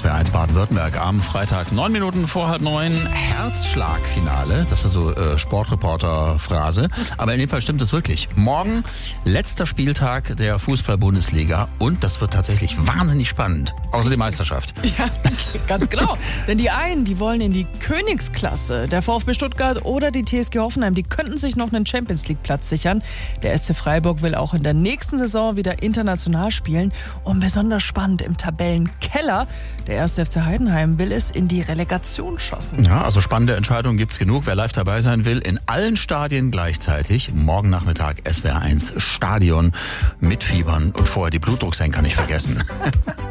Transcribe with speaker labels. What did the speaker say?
Speaker 1: SWR1 Baden-Württemberg am Freitag, 9 Minuten vor 8:30, Herzschlagfinale. Das ist so Sportreporter-Phrase. Aber in dem Fall stimmt es wirklich. Morgen letzter Spieltag der Fußball-Bundesliga und das wird tatsächlich wahnsinnig spannend. Außer die Meisterschaft.
Speaker 2: Ja, ganz genau. Denn die einen, die wollen in die Königsklasse. Der VfB Stuttgart oder die TSG Hoffenheim, die könnten sich noch einen Champions-League-Platz sichern. Der SC Freiburg will auch in der nächsten Saison wieder international spielen. Und besonders spannend im Tabellenkeller, der 1. FC Heidenheim will es in die Relegation schaffen.
Speaker 1: Ja, also spannende Entscheidungen gibt's genug. Wer live dabei sein will, in allen Stadien gleichzeitig. Morgen Nachmittag SWR1 Stadion mit Fiebern und vorher die Blutdrucksenker nicht vergessen.